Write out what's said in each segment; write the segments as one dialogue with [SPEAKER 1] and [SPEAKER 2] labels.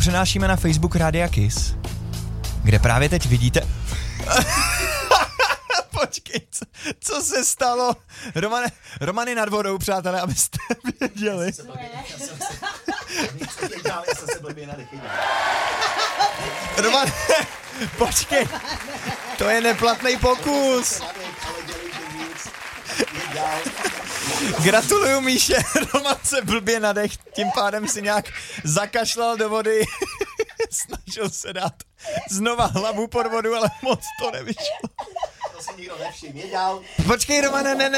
[SPEAKER 1] přenášíme na Facebook Rádia Kiss, kde právě teď vidíte... Počkej, co se stalo? Roman je nad vodou, přátelé, abyste věděli.
[SPEAKER 2] Já jsem se blbě nadechytil.
[SPEAKER 1] Roman, počkej, to je neplatný pokus. Gratuluju, Míše, Roman se blbě nadech, tím pádem si nějak zakašlal do vody. Snažil se dát znova hlavu pod vodu, ale moc to nevyšlo.
[SPEAKER 2] To si nikdo nevšiml, dělal.
[SPEAKER 1] Počkej, Romane, ne.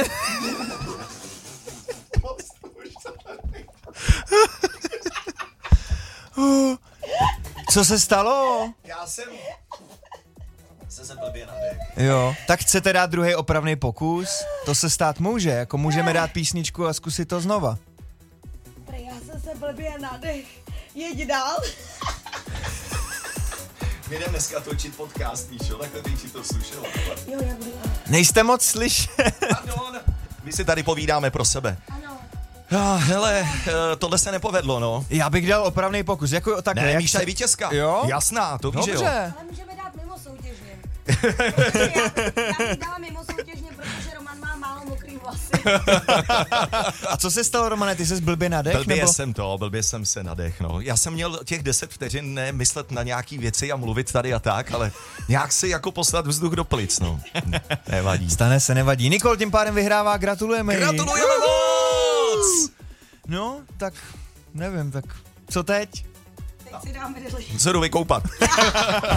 [SPEAKER 1] Co se stalo?
[SPEAKER 2] Já jsem se blbě nadech.
[SPEAKER 1] Jo, tak chcete dát druhý opravný pokus? To se stát může, jako můžeme dát písničku a zkusit to znova.
[SPEAKER 3] Já jsem se blbě nadech. Jeď dál.
[SPEAKER 2] My jdeme dneska točit podcast, víš jo, takhle bych si to slušela.
[SPEAKER 3] Jo, jak budu.
[SPEAKER 1] Nejste moc slyšet.
[SPEAKER 2] Pardon, my si tady povídáme pro sebe.
[SPEAKER 3] Ano.
[SPEAKER 2] Hele, tohle se nepovedlo, no.
[SPEAKER 1] Já bych dal opravný pokus, jako takhle.
[SPEAKER 2] Ne,
[SPEAKER 1] jak
[SPEAKER 2] Míša je vítězka.
[SPEAKER 1] Jo?
[SPEAKER 2] Jasná, to víš, že jo.
[SPEAKER 1] Dobře.
[SPEAKER 3] Ale můžeme dát mimo soutěžně. Já bych dala mimo soutěžně, protože Roman má málo mokrý vlasy.
[SPEAKER 1] A co se stalo, Romane, ty jsi blbě nadech?
[SPEAKER 2] Blbě jsem se nadech, no. Já jsem měl těch 10 vteřin nemyslet na nějaký věci a mluvit tady a tak, ale nějak si jako poslat vzduch do plic, no. Nevadí.
[SPEAKER 1] Stane se, nevadí. Nikol tím pádem vyhrává, gratulujeme jí.
[SPEAKER 2] Gratulujeme moc!
[SPEAKER 1] No, tak nevím, tak co teď?
[SPEAKER 3] Teď si dáme deli.
[SPEAKER 2] Se jdu vykoupat.